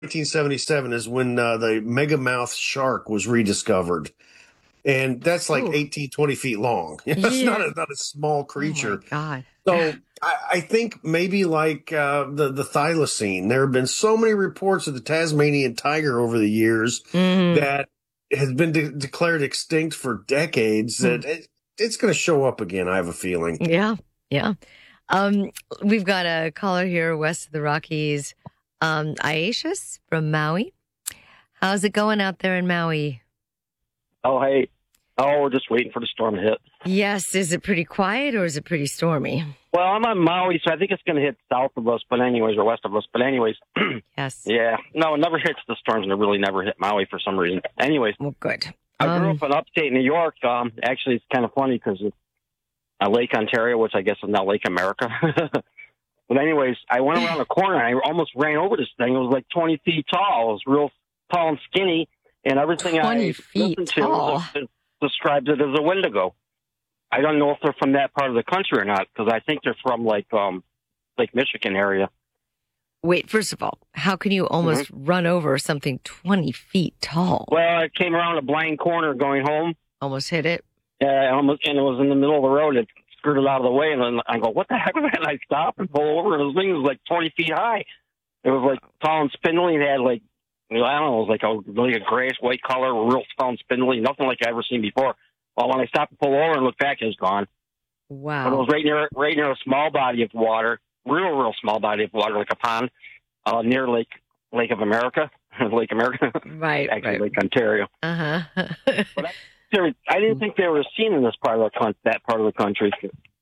1977 is when the megamouth shark was rediscovered. And that's like Oh, 18, 20 feet long. It's yeah. not a small Oh my creature. God. So I think maybe like the thylacine. There have been so many reports of the Tasmanian tiger over the years hmm that has been declared extinct for decades that it's going to show up again, I have a feeling. Yeah, yeah. Um, we've got a caller here west of the Rockies. Aishas from Maui. How's it going out there in Maui? Oh, hey. Oh, we're just waiting for the storm to hit. Yes, is it pretty quiet or is it pretty stormy? Well, I'm on Maui, so I think it's going to hit south of us, but anyways, or west of us. But anyways, Yes. yeah. No, it never hits the storms, and it really never hit Maui for some reason. Anyways, Well, good. I grew up in upstate New York. Actually, it's kind of funny because it's Lake Ontario, which I guess is now Lake America. But anyways, I went around a corner, and I almost ran over this thing. It was like 20 feet tall. It was real tall and skinny, and everything 20 I feet listened tall. to describes it as a Wendigo. I don't know if they're from that part of the country or not, because I think they're from like Lake Michigan area. Wait, first of all, how can you almost run over something 20 feet tall? Well, I came around a blind corner going home. Almost hit it. Almost, and it was in the middle of the road. It skirted out of the way, and then I go, "What the heck was that?" And I stop and pull over, and the thing was like 20 feet high. It was like tall and spindly. It had like, I don't know, it was like a grayish white color, real tall and spindly, nothing like I ever seen before. Well, when I stopped and pulled over and looked back, it was gone. Wow. But it was right near a small body of water, real small body of water, like a pond, near Lake of America, Lake America, Right, actually right. Lake Ontario. Uh-huh. But I didn't think they were seen in this part of that part of the country.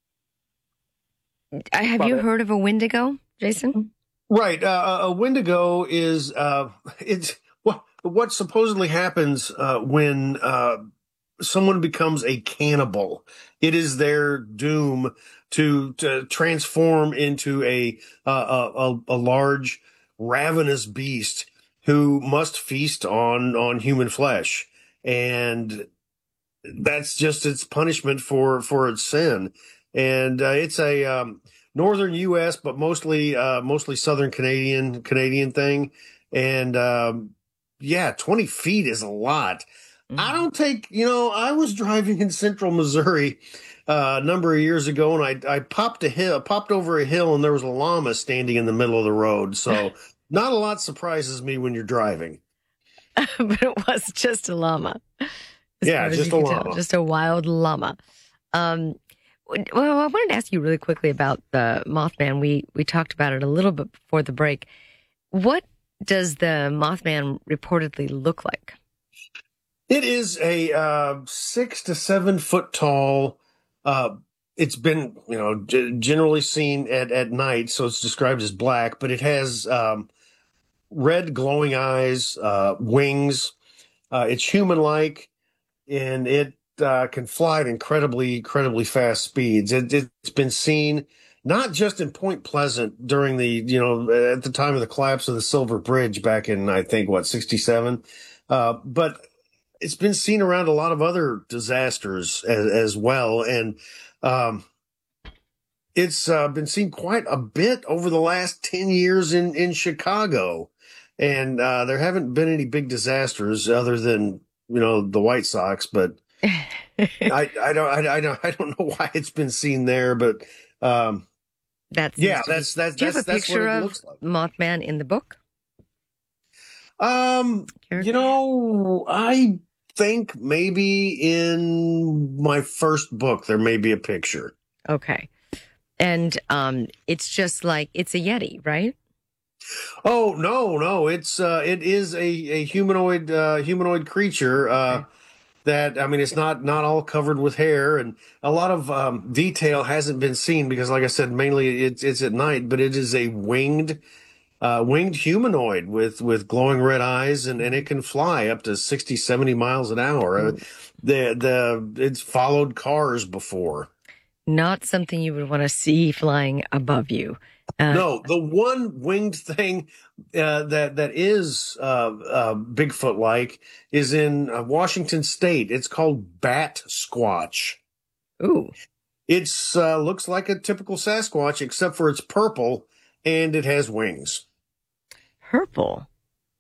Have you heard of a Wendigo, Jason? Right. A Wendigo is it's what supposedly happens when someone becomes a cannibal. It is their doom to transform into a large ravenous beast who must feast on human flesh, and that's just its punishment for its sin. And it's a northern U.S. but mostly southern Canadian thing. And yeah, 20 feet is a lot. I don't take, I was driving in central Missouri a number of years ago, and I popped over a hill, and there was a llama standing in the middle of the road. So not a lot surprises me when you're driving. But it was just a llama. Yeah, just a llama. Just a wild llama. Well, I wanted to ask you really quickly about the Mothman. We talked about it a little bit before the break. What does the Mothman reportedly look like? It is a 6 to 7 foot tall. It's been, generally seen at night, so it's described as black, but it has red glowing eyes, wings. It's human-like, and it can fly at incredibly fast speeds. It's been seen not just in Point Pleasant during at the time of the collapse of the Silver Bridge back in, I think, 67, but it's been seen around a lot of other disasters as well. And it's been seen quite a bit over the last 10 years in Chicago. And there haven't been any big disasters other than, the White Sox, but I don't know why it's been seen there, but That's do you have a picture what it of looks like. Mothman in the book? I think maybe in my first book there may be a picture. Okay. And it's just like it's a Yeti, right? Oh, no, it is a humanoid creature. Okay. That, I mean, it's not all covered with hair, and a lot of detail hasn't been seen because, like I said, mainly it's at night. But it is a winged humanoid with glowing red eyes, and it can fly up to 60, 70 miles an hour. It's followed cars before. Not something you would want to see flying above you. No, the one winged thing that is Bigfoot like is in Washington State. It's called Bat Squatch. Ooh. It's looks like a typical Sasquatch, except for it's purple and it has wings. Purple.